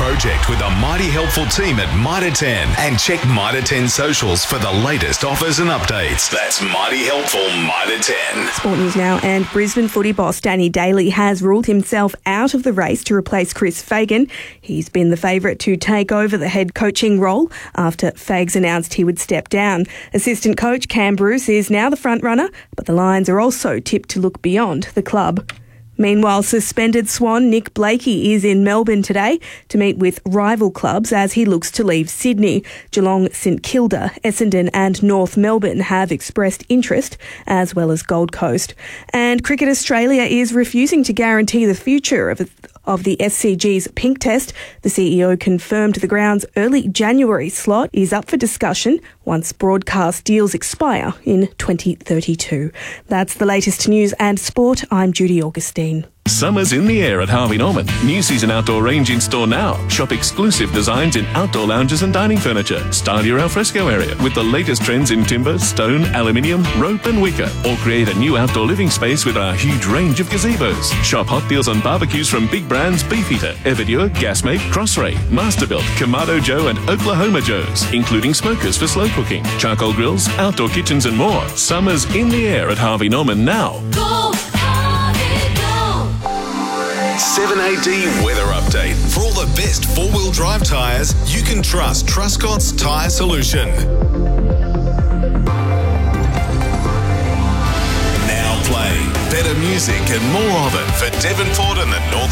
project with a mighty helpful team at Mitre 10 and check Mitre 10 socials for the latest offers and updates. That's mighty helpful Mitre 10. Sport news now, and Brisbane footy boss Danny Daly has ruled himself out of the race to replace Chris Fagan. He's been the favourite to take over the head coaching role after Fags announced he would step down. Assistant coach Cam Bruce is now the front runner, but the Lions are also tipped to look beyond the club. Meanwhile, suspended Swan Nick Blakey is in Melbourne today to meet with rival clubs as he looks to leave Sydney. Geelong, St Kilda, Essendon and North Melbourne have expressed interest, as well as Gold Coast. And Cricket Australia is refusing to guarantee the future of the SCG's pink test. The CEO confirmed the ground's early January slot is up for discussion once broadcast deals expire in 2032. That's the latest news and sport. I'm Judy Augustine. Summer's in the air at Harvey Norman. New season outdoor range in store now. Shop exclusive designs in outdoor lounges and dining furniture. Style your alfresco area with the latest trends in timber, stone, aluminium, rope and wicker. Or create a new outdoor living space with our huge range of gazebos. Shop hot deals on barbecues from big brands Beefeater, Everdure, Gasmate, Crossray, Masterbuilt, Kamado Joe and Oklahoma Joe's, including smokers for slow cooking, charcoal grills, outdoor kitchens and more. Summer's in the air at Harvey Norman now. Go! 7AD weather update. For all the best four-wheel drive tyres, you can trust Truscott's Tyre Solution. Now play better music and more of it for Devonport and the Northern